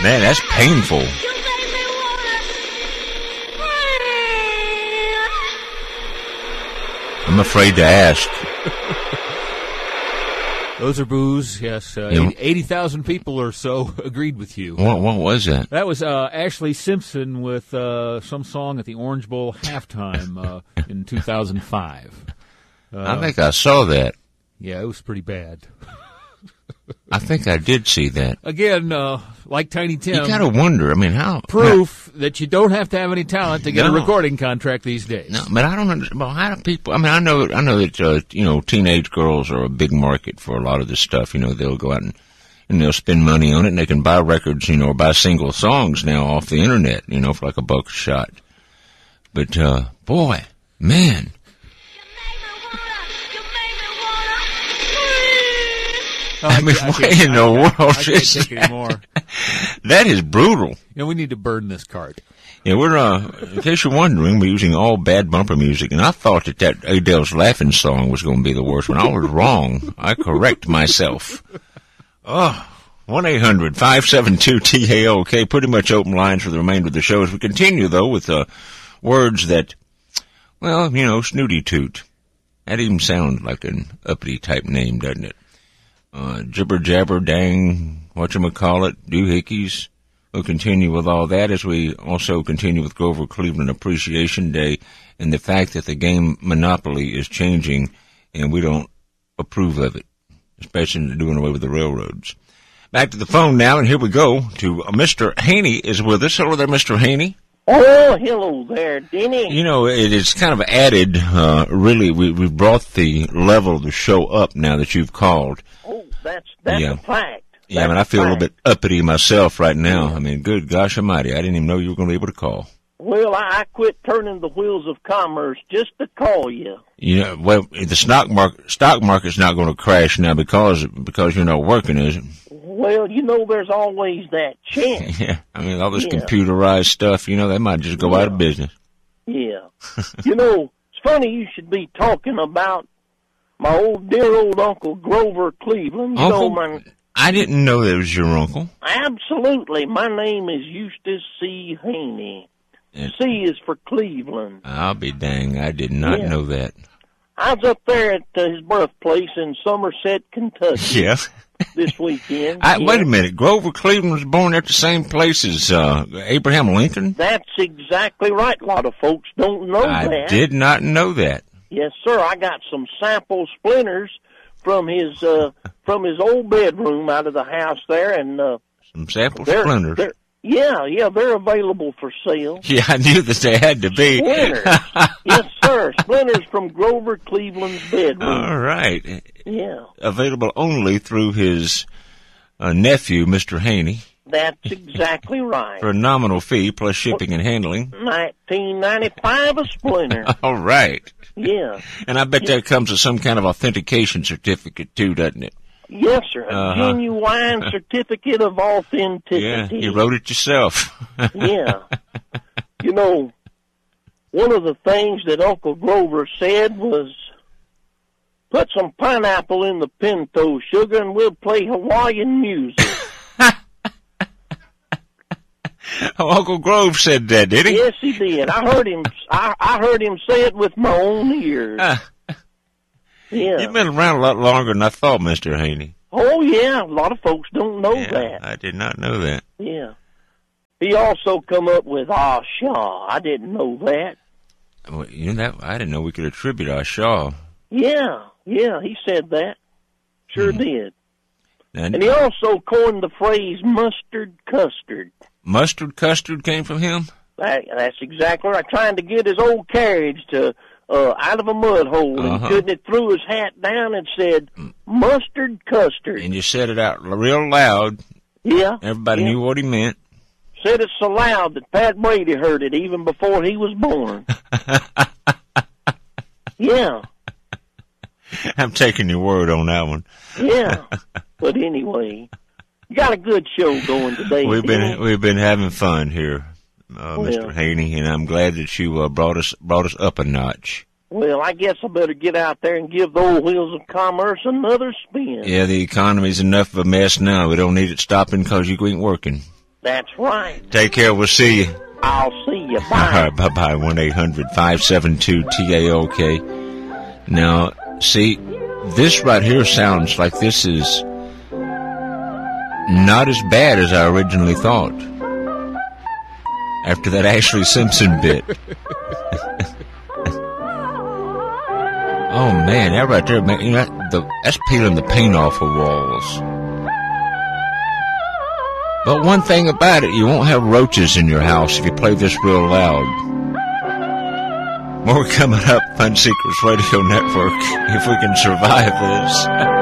Man, that's painful. I'm afraid to ask. Those are boos, yes. 80,000 people or so agreed with you. What was that? That was Ashley Simpson with some song at the Orange Bowl halftime in 2005. I think I saw that. Yeah, it was pretty bad. I think I did see that. Again, like Tiny Tim. You gotta wonder, I mean, how? Proof that you don't have to have any talent to get a recording contract these days. No, but I don't understand. Well, how do people, I mean, I know that, teenage girls are a big market for a lot of this stuff. They'll go out and they'll spend money on it, and they can buy records, or buy single songs now off the internet, for like $1 a shot. But, boy, man. I mean, what in the world I can't take it anymore. That is brutal. We need to burn this cart. Yeah, we're, in case you're wondering, we're using all bad bumper music, and I thought that Adele's Laughing song was going to be the worst one. I was wrong. I correct myself. 1-800-572-TALK, pretty much open lines for the remainder of the show. As we continue, though, with words that, Snooty Toot. That even sounds like an uppity type name, doesn't it? Jibber jabber dang, whatchamacallit, doohickeys. We'll continue with all that as we also continue with Grover Cleveland Appreciation Day and the fact that the game Monopoly is changing and we don't approve of it, especially doing away with the railroads. Back to the phone now, and here we go to Mr. Haney is with us. Hello there, Mr. Haney. Oh, hello there, Denny. It is kind of added, really, we've brought the level of the show up now that you've called. Oh, that's a fact. Yeah, I feel a little bit uppity myself right now. Yeah. I mean, good gosh almighty, I didn't even know you were going to be able to call. Well, I quit turning the wheels of commerce just to call you. The stock market's not going to crash now because you're not working, is it? Well, there's always that chance. Yeah, all this computerized stuff, they might just go out of business. Yeah. It's funny you should be talking about my dear old Uncle Grover Cleveland. I didn't know that was your uncle. Absolutely. My name is Eustace C. Haney. C is for Cleveland. I'll be dang. I did not know that. I was up there at his birthplace in Somerset, Kentucky. Yeah. This weekend. Wait a minute. Grover Cleveland was born at the same place as Abraham Lincoln? That's exactly right. A lot of folks don't know that. I did not know that. Yes, sir. I got some sample splinters from his old bedroom out of the house there, and some sample splinters. They're available for sale. Yeah, I knew that they had to be. Splinters. Yes, sir. Splinters from Grover Cleveland's bedroom. All right. Yeah. Available only through his nephew, Mr. Haney. That's exactly right. For a nominal fee plus shipping and handling. $19.95 a splinter. All right. Yeah. And I bet that comes with some kind of authentication certificate too, doesn't it? Yes, sir. A genuine certificate of authenticity. Yeah, you wrote it yourself. Yeah. One of the things that Uncle Grover said was, put some pineapple in the pinto sugar and we'll play Hawaiian music. Uncle Grove said that, did he? Yes, he did. I heard him say it with my own ears. Yeah. You've been around a lot longer than I thought, Mr. Haney. Oh, yeah. A lot of folks don't know that. I did not know that. Yeah. He also come up with Ah Shaw. I didn't know that. Well, I didn't know we could attribute Ah Shaw. Yeah, he said that. Sure did. And he also coined the phrase mustard custard. Mustard custard came from him? That's exactly right. Trying to get his old carriage to out of a mud hole, and couldn't it threw his hat down and said, mustard custard. And you said it out real loud. Yeah. Everybody knew what he meant. Said it so loud that Pat Brady heard it even before he was born. Yeah. I'm taking your word on that one. Yeah. But anyway, you got a good show going today. We've been having fun here. Mr. Haney, and I'm glad that you brought us up a notch. Well, I guess I better get out there and give the old wheels of commerce another spin. Yeah, the economy's enough of a mess now. We don't need it stopping because you ain't working. That's right. Take care. We'll see you. I'll see you. Bye. All right, bye-bye. 1-800-572-TAOK. Now, see, this right here sounds like this is not as bad as I originally thought. After that Ashley Simpson bit. Oh, man, that right there, man, you know, that's peeling the paint off of walls. But one thing about it, you won't have roaches in your house if you play this real loud. More coming up, Fun Seekers Radio Network, if we can survive this.